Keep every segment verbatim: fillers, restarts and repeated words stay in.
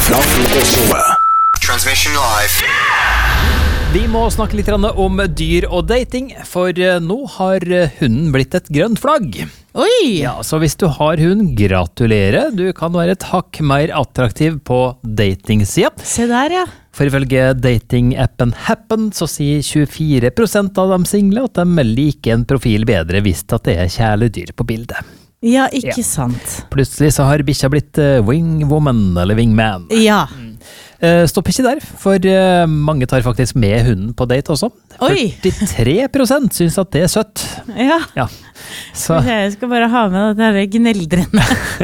fra Frokostshowet. Transmission live. Vi må snakke litt om dyr og dating, for nå har hunden blitt et grønt flagg. Oi! Ja, så hvis du har hund, gratulerer. Du kan være et hakk mer attraktiv på datingsida. Se der, ja. For ifølge datingappen Happen så sier tjuefire prosent av de single at de liker en profil bedre hvis at det er kjæledyr på bildet. Ja, ikke Ja. sant. Plutselig så har bikkja blitt uh, wingwoman eller wingman. Ja. Uh, stopp ikke der, for uh, mange tar faktisk med hunden på date også. Oi! førtitre prosent syns at det er søtt. Ja. Ja. Så, Jeg skal bare ha med det der gneldrende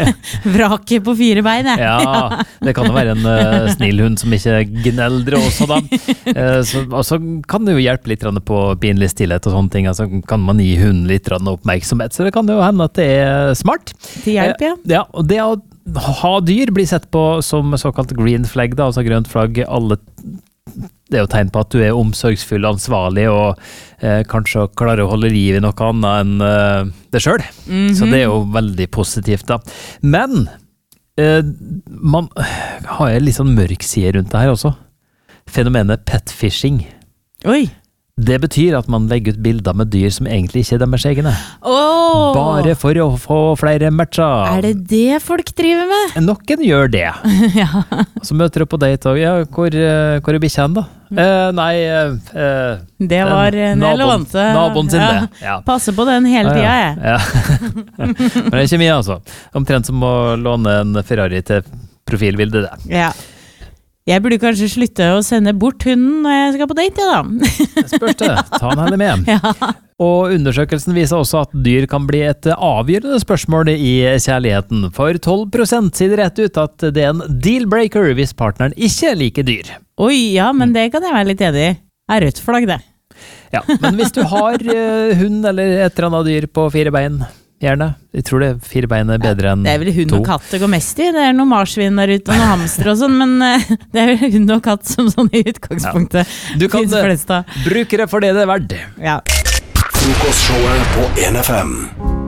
vraket på fire bein, jeg. ja, det kan jo være en uh, snill hund som ikke gneldrer også da. Uh, så, og så kan det jo hjelpe litt på pinlig stillhet og sånne ting. Altså kan man gi hunden litt oppmerksomhet, så det kan jo hende at det er smart. Til hjelp, ja. Uh, ja, og det å ha dyr blir sett på som såkalt green flag, da, altså grønt flagg. Alle, det er jo tegn på at du er omsorgsfull, ansvarlig og eh, kanskje klarer å holde liv i noe annet enn eh, det selv. Mm-hmm. Så det er jo veldig positivt da. Men eh, man har en litt sånn mørk side rundt det her også. Fenomenet petfishing. Oi! Det betyr at man legger ut bilder med dyr som egentlig ikke er deres egne. Åh! Bare for å få flere matcher. Er det det folk driver med? Noen gjør det. Ja. Så møter du på date og, ja, hvor, eh, hvor er bikkjen da? Eh, nei, eh, Det var en jeg naboen, lånte. naboen sin Ja. det. Ja. Passer på den hele tida, jeg. Ja. Men det er ikke mye altså. Omtrent som å låne en Ferrari til profilbildet det. Ja. Jeg burde kanskje slutte å sende bort hunden når jeg skal på date, ja da. Spørs det, ta den heller med. Ja. Og undersøkelsen viser også at dyr kan bli et avgjørende spørsmål i kjærligheten. For tolv prosent sier det rett ut at det er en deal-breaker hvis partneren ikke liker dyr. Oi, ja, men det kan jeg være litt enig i. Er rødt flagg, det. Ja, men hvis du har uh, hund eller et eller annet dyr på fire bein, gjerne. Jeg tror det fire bein er bedre enn to. Det er vel hund og katt det går mest i. Det er noen marsvin der ute og noen hamster og sånn, men uh, det er vel hund og katt som sånn i utgangspunktet. Ja. Du kan finnes flest av. bruke det for det det er verdt. Ja. Frokostshowet på N F M.